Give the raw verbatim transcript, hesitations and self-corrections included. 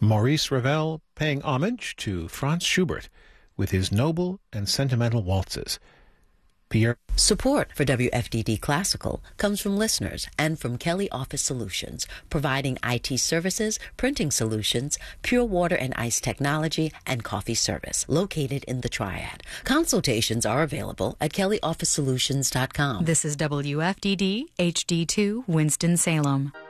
Maurice Ravel paying homage to Franz Schubert with his noble and sentimental waltzes. Pierre. Support for W F D D Classical comes from listeners and from Kelly Office Solutions, providing I T services, printing solutions, pure water and ice technology, and coffee service, located in the Triad. Consultations are available at kelly office solutions dot com. This is W F D D H D two Winston-Salem.